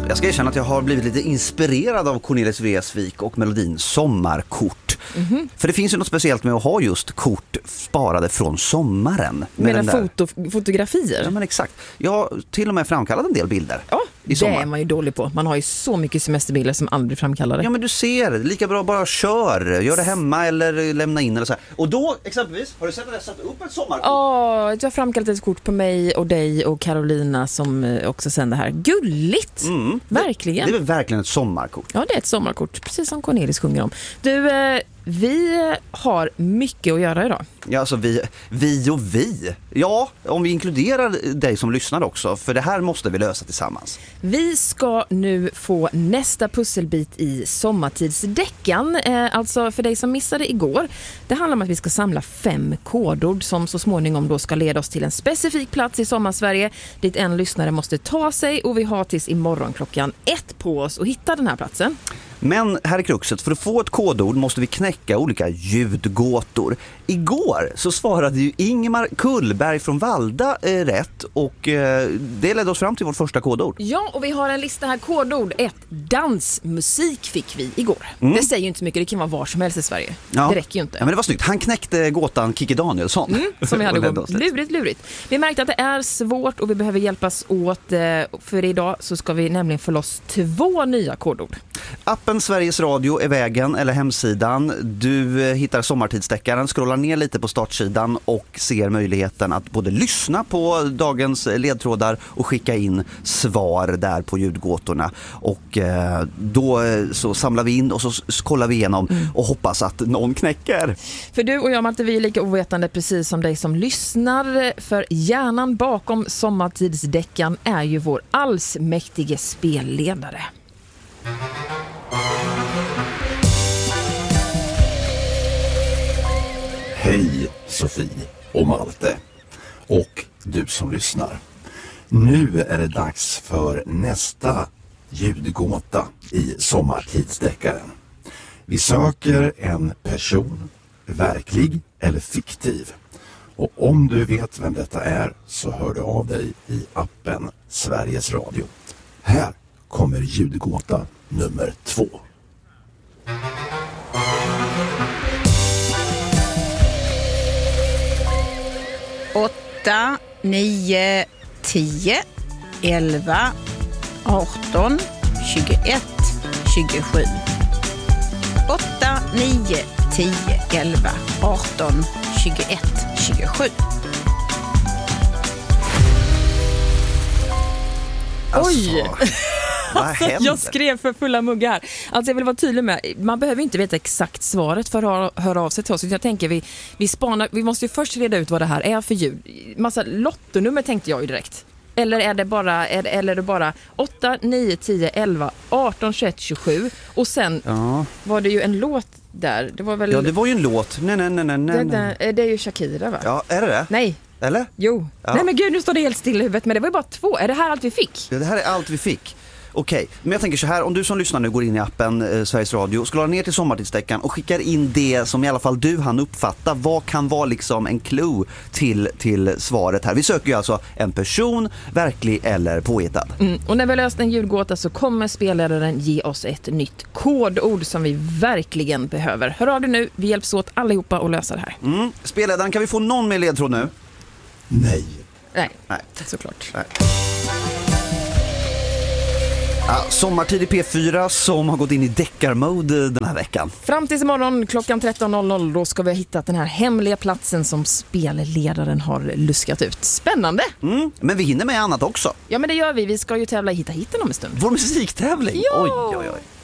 Jag ska erkänna att jag har blivit lite inspirerad av Cornelis Vreeswijk och melodin Sommarkort. För det finns ju något speciellt med att ha just kort sparade från sommaren. Med fotografier? Ja, men exakt. Jag har till och med framkallat en del bilder. Ja, det är man ju dålig på. Man har ju så mycket semesterbilder som aldrig framkallar det. Ja, men du ser, lika bra bara kör. Gör det hemma eller lämna in eller så här. Och då, exempelvis, har du sett att jag satt upp ett sommarkort? Ja, jag har framkallat ett kort på mig och dig och Carolina som också sänder här. Gulligt! Verkligen. Det är väl verkligen ett sommarkort? Ja, det är ett sommarkort, precis som Cornelis sjunger om. Du, vi har mycket att göra idag. Ja, alltså vi. Ja, om vi inkluderar dig som lyssnar också. För det här måste vi lösa tillsammans. Vi ska nu få nästa pusselbit i sommartidsdeckan. Alltså för dig som missade igår. Det handlar om att vi ska samla 5 kodord som så småningom då ska leda oss till en specifik plats i Sommarsverige. Dit en lyssnare måste ta sig och vi har tills imorgon 1:00 på oss att hitta den här platsen. Men här är kruxet, för att få ett kodord måste vi knäcka olika ljudgåtor. Igår så svarade ju Ingemar Kullberg från Valda rätt och det ledde oss fram till vårt första kodord. Ja, och vi har en lista här. Kodord 1. Dansmusik fick vi igår. Det säger ju inte så mycket, det kan vara var som helst i Sverige. Ja. Det räcker ju inte. Ja, men det var snyggt. Han knäckte gåtan Kikki Danielsson. Som vi hade gått. Lurigt. Vi märkte att det är svårt och vi behöver hjälpas åt. För idag så ska vi nämligen få loss 2 nya kodord. Appen Sveriges Radio är vägen, eller hemsidan. Du hittar sommartidsdeckaren, scrollar ner lite på startsidan och ser möjligheten att både lyssna på dagens ledtrådar och skicka in svar där på ljudgåtorna. Och då så samlar vi in och så kollar vi igenom och hoppas att någon knäcker. För du och jag, Malte, vi är lika ovetande precis som dig som lyssnar. För hjärnan bakom sommartidsdeckan är ju vår allsmäktige spelledare. Hej Sofie och Malte och du som lyssnar. Nu är det dags för nästa ljudgåta i sommartidsdeckaren. Vi söker en person, verklig eller fiktiv. Och om du vet vem detta är så hör du av dig i appen Sveriges Radio. Här kommer ljudgåta nummer 2. Åtta, 9, 10, 11, 18, 21, 27. 8, 9, 10, 11, 18, 21, 27. Oj! Vad händer? Jag skrev för fulla muggar. Alltså jag vill vara tydlig med, man behöver inte veta exakt svaret för att höra av sig till oss. Jag tänker vi måste ju först reda ut vad det här är för ljud. Massa lottonummer tänkte jag ju direkt. Eller är det bara 8, 9, 10, 11, 18, 21, 27 och sen var det ju en låt där. Det var väl... Ja, det var ju en låt. Nej. Det är ju Shakira, va? Ja, är det? Nej. Eller? Jo. Ja. Nej men gud, nu står det helt still i huvudet. Men det var ju bara 2. Är det här allt vi fick? Ja, det här är allt vi fick. Okej, men jag tänker så här, om du som lyssnar nu går in i appen Sveriges Radio, scrollar ner till sommartidsdeckan och skickar in det som i alla fall du hann uppfatta. Vad kan vara liksom en clue till svaret här? Vi söker ju alltså en person, verklig eller påhittad. Och när vi har löst en ljudgåta så kommer spelledaren ge oss ett nytt kodord som vi verkligen behöver. Hör av dig nu, vi hjälps åt allihopa att lösa det här. Spelledaren, kan vi få någon med ledtråd nu? Nej. Nej, såklart. Nej. Ja, sommartid i P4 som har gått in i deckarmode den här veckan. Fram tills imorgon 13:00 då ska vi ha hittat den här hemliga platsen som spelledaren har luskat ut. Spännande! Men vi hinner med annat också. Ja, men det gör vi. Vi ska ju tävla i Hitta hitten om en stund. Vår musiktävling? Ja! Oj.